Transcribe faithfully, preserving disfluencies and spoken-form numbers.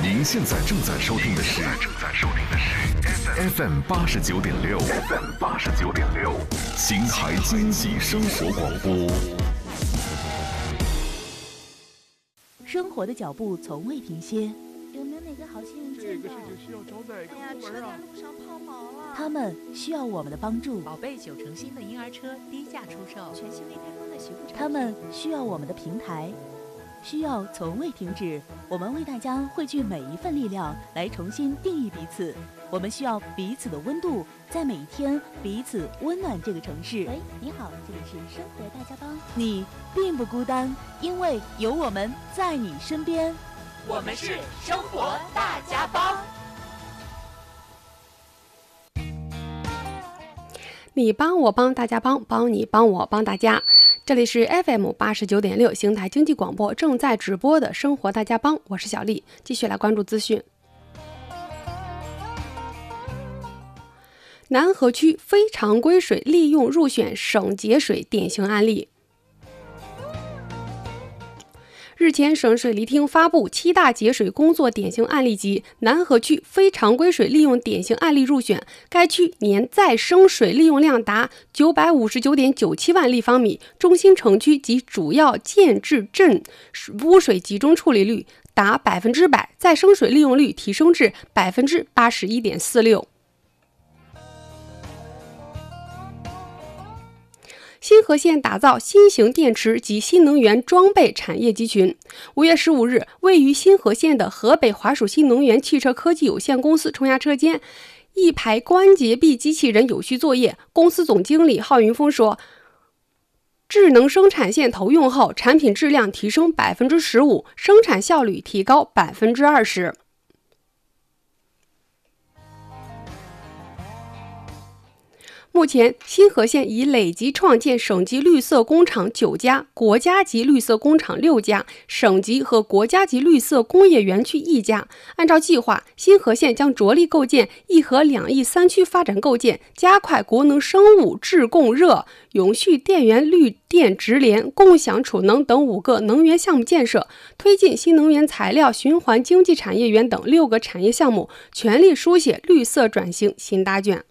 您现在正在收听的是正在收听的是 F M 八十九点六 F M 八十九点六邢台经济生活广播。 生活的脚步从未停歇， 有没有哪个好心人这个事情需要找哪个部门啊？ 路上抛锚了， 他们需要我们的帮助。 宝贝九成新的婴儿车低价出售， 全新未开封的洗护产品， 他们需要我们的平台，需要从未停止。我们为大家汇聚每一份力量，来重新定义彼此。我们需要彼此的温度，在每一天彼此温暖这个城市。 喂，你好，这里是生活大家帮。 你并不孤单，因为有我们在你身边。 我们是生活大家帮。 你帮我帮大家帮，帮你帮我帮大家。这里是 F M 八十九点六邢台经济广播正在直播的生活大家帮，我是小丽，继续来关注资讯。南河区非常规水利用入选省节水典型案例。日前，省水利厅发布七大节水工作典型案例及南河区非常规水利用典型案例入选。该区年再生水利用量达九百五十九点九七万立方米，中心城区及主要建制镇污水集中处理率达百分之百，再生水利用率提升至百分之八十一点四六。新河县打造新型电池及新能源装备产业集群。五月十五日，位于新河县的河北华属新能源汽车科技有限公司冲压车间，一排关节臂机器人有序作业。公司总经理郝云峰说，智能生产线投用后，产品质量提升百分之十五，生产效率提高百分之二十。目前，新河县已累计创建省级绿色工厂九家，国家级绿色工厂六家，省级和国家级绿色工业园区一家。按照计划，新河县将着力构建一河两翼三区发展构建，加快国能生物质供热、永续电源、绿电直联、共享储能等五个能源项目建设，推进新能源材料循环经济产业园等六个产业项目，全力书写绿色转型新答卷。